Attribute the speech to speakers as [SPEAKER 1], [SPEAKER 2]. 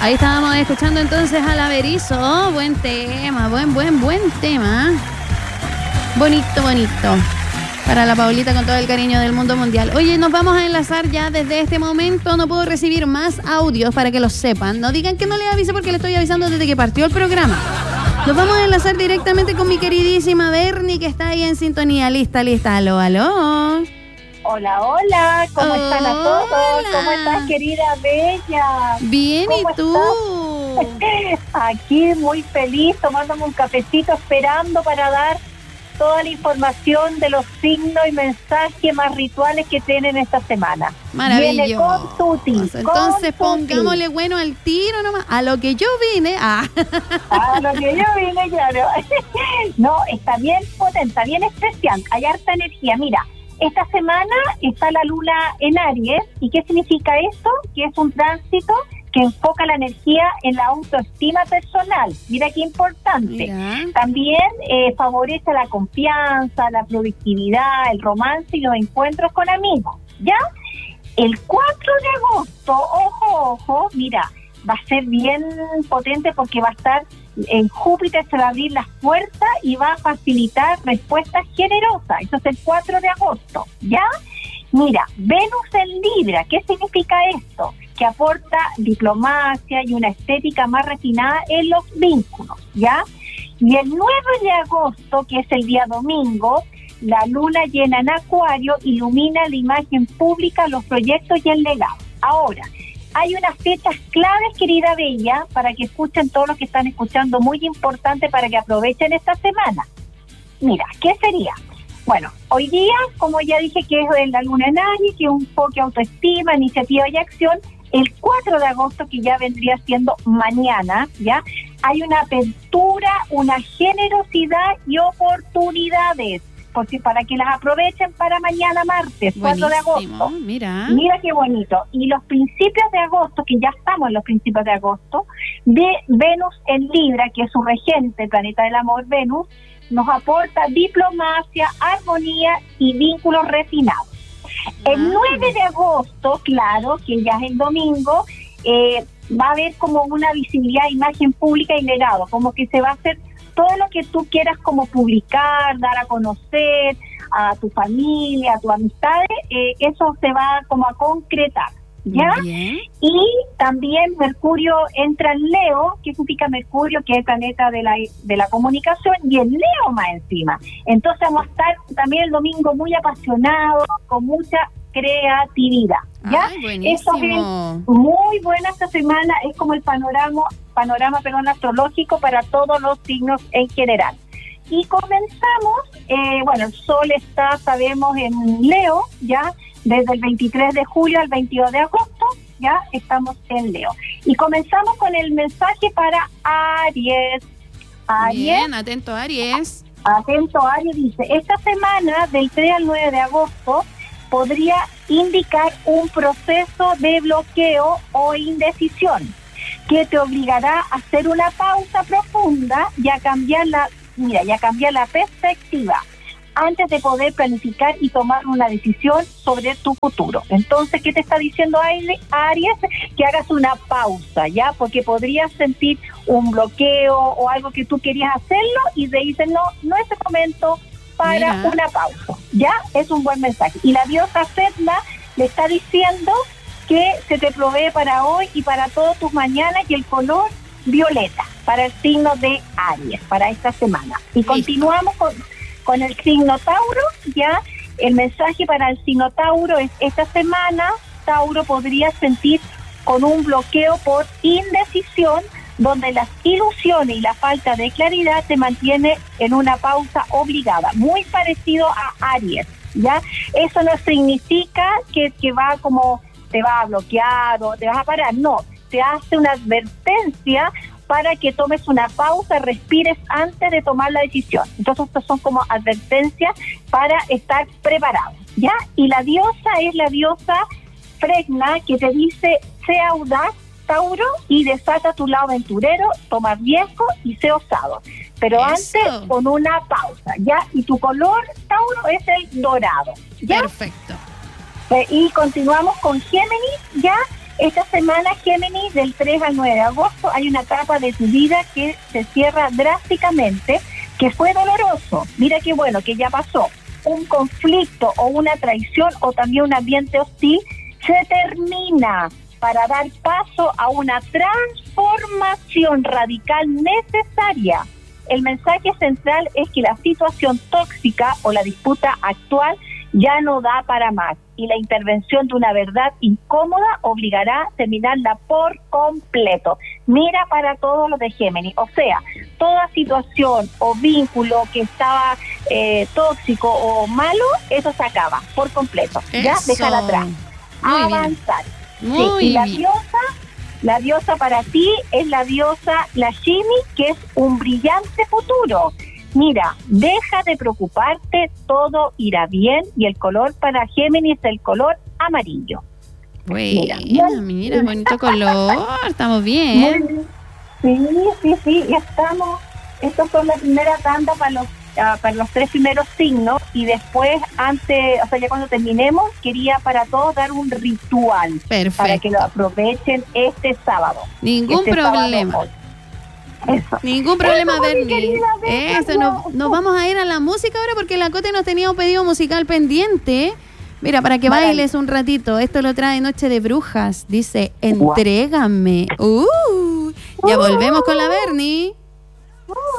[SPEAKER 1] Ahí estábamos escuchando entonces a La Berizo. Buen tema, buen tema. Bonito. Para la Paulita con todo el cariño del mundo mundial. Oye, nos vamos a enlazar ya desde este momento. No puedo recibir más audios para que los sepan. No digan que no les avise porque les estoy avisando desde que partió el programa. Nos vamos a enlazar directamente con mi queridísima Bernie, que está ahí en sintonía. Lista. Aló.
[SPEAKER 2] Hola, ¿cómo están a todos? ¿Cómo estás, querida Bella?
[SPEAKER 1] Bien, ¿y tú?
[SPEAKER 2] Aquí muy feliz, tomándome un cafecito, esperando para dar toda la información de los signos y mensajes más rituales que tienen esta semana.
[SPEAKER 1] Maravilloso.
[SPEAKER 2] Viene con tutti.
[SPEAKER 1] Entonces pongámosle bueno al tiro nomás. A lo que yo vine.
[SPEAKER 2] A lo que yo vine, claro. No, está bien potente, está bien especial. Hay harta energía. Mira, esta semana está la luna en Aries. ¿Y qué significa eso? Que es un tránsito que enfoca la energía en la autoestima personal. Mira qué importante.
[SPEAKER 1] Mira.
[SPEAKER 2] También favorece la confianza, la productividad, el romance y los encuentros con amigos. ¿Ya? El 4 de agosto, ojo, mira, va a ser bien potente porque va a estar en Júpiter, se va a abrir las puertas y va a facilitar respuestas generosas. Eso es el 4 de agosto, ¿ya? Mira, Venus en Libra, ¿qué significa esto? Que aporta diplomacia y una estética más refinada en los vínculos, ¿ya? Y el 9 de agosto, que es el día domingo, la luna llena en Acuario ilumina la imagen pública, los proyectos y el legado. Ahora, hay unas fechas claves, querida Bella, para que escuchen todos los que están escuchando, muy importante para que aprovechen esta semana. Mira, ¿qué sería? Bueno, hoy día, como ya dije, que es la luna en Aries, que es un enfoque autoestima, iniciativa y acción. El 4 de agosto, que ya vendría siendo mañana, ¿ya? Hay una apertura, una generosidad y oportunidades, porque para que las aprovechen para mañana martes, 4 de agosto.
[SPEAKER 1] Mira
[SPEAKER 2] qué bonito. Y los principios de agosto, que ya estamos en los principios de agosto, de Venus en Libra, que es su regente, el planeta del amor, Venus, nos aporta diplomacia, armonía y vínculos refinados. El 9 de agosto, claro, que ya es el domingo, va a haber como una visibilidad, imagen pública y legado, como que se va a hacer todo lo que tú quieras como publicar, dar a conocer a tu familia, a tus amistades, eso se va como a concretar, ¿ya?
[SPEAKER 1] Bien.
[SPEAKER 2] Y también Mercurio entra en Leo. ¿Qué significa Mercurio? Que es el planeta de la comunicación, y en Leo más encima. Entonces vamos a estar también el domingo muy apasionados, con mucha creatividad, ¿ya?
[SPEAKER 1] Ay, buenísimo.
[SPEAKER 2] Eso es muy buena esta semana, es como el panorama astrológico para todos los signos en general. Y comenzamos, bueno, el sol está, sabemos, en Leo, ¿ya? Desde el 23 de julio al 22 de agosto, ya estamos en Leo. Y comenzamos con el mensaje para Aries.
[SPEAKER 1] Bien, atento Aries.
[SPEAKER 2] Atento Aries, dice, esta semana del 3 al 9 de agosto podría indicar un proceso de bloqueo o indecisión que te obligará a hacer una pausa profunda y a cambiar la perspectiva antes de poder planificar y tomar una decisión sobre tu futuro. Entonces, ¿qué te está diciendo Aries? Que hagas una pausa, ¿ya? Porque podrías sentir un bloqueo o algo que tú querías hacerlo y te dicen, no es el momento para una pausa, ¿ya? Es un buen mensaje. Y la diosa Sedna le está diciendo que se te provee para hoy y para todos tus mañanas, y el color violeta para el signo de Aries, para esta semana. Y continuamos con el signo Tauro, ya. El mensaje para el signo Tauro es: esta semana, Tauro, podría sentir con un bloqueo por indecisión, donde las ilusiones y la falta de claridad te mantiene en una pausa obligada, muy parecido a Aries, ¿ya? Eso no significa que va como te va a bloquear o te vas a parar, no, te hace una advertencia para que tomes una pausa, respires antes de tomar la decisión. Entonces, estos son como advertencias para estar preparados, ¿ya? Y la diosa es la diosa Fregna, que te dice: sea audaz, Tauro, y desata tu lado aventurero, toma riesgo y sé osado. Pero
[SPEAKER 1] Eso.
[SPEAKER 2] Antes, con una pausa, ¿ya? Y tu color, Tauro, es el dorado, ¿ya?
[SPEAKER 1] Perfecto.
[SPEAKER 2] Y continuamos con Géminis, ¿ya? Esta semana, Géminis, del 3 al 9 de agosto, hay una etapa de tu vida que se cierra drásticamente, que fue doloroso. Mira qué bueno, que ya pasó. Un conflicto o una traición o también un ambiente hostil se termina para dar paso a una transformación radical necesaria. El mensaje central es que la situación tóxica o la disputa actual ya no da para más y la intervención de una verdad incómoda obligará a terminarla por completo. Mira para todos los de Géminis, o sea, toda situación o vínculo que estaba tóxico o malo, eso se acaba por completo. Ya,
[SPEAKER 1] Eso.
[SPEAKER 2] dejar atrás,
[SPEAKER 1] Muy
[SPEAKER 2] avanzar.
[SPEAKER 1] Muy
[SPEAKER 2] Sí, y
[SPEAKER 1] bien.
[SPEAKER 2] la diosa para ti es la diosa Lashmi, que es un brillante futuro. Mira, deja de preocuparte, todo irá bien y el color para Géminis es el color amarillo.
[SPEAKER 1] Mira, bonito color, estamos bien.
[SPEAKER 2] Sí, estamos. Estas son la primera tanda para los 3 primeros signos y después, ya cuando terminemos, quería para todos dar un ritual.
[SPEAKER 1] Perfecto.
[SPEAKER 2] Para que lo aprovechen este sábado.
[SPEAKER 1] Ningún problema.
[SPEAKER 2] Sábado. Eso.
[SPEAKER 1] Ningún problema,
[SPEAKER 2] Eso,
[SPEAKER 1] Bernie. Eso, nos vamos a ir a la música ahora porque la Cote nos tenía un pedido musical pendiente. Mira, para que bailes un ratito. Esto lo trae Noche de Brujas. Dice, entrégame. Ya volvemos con la Bernie.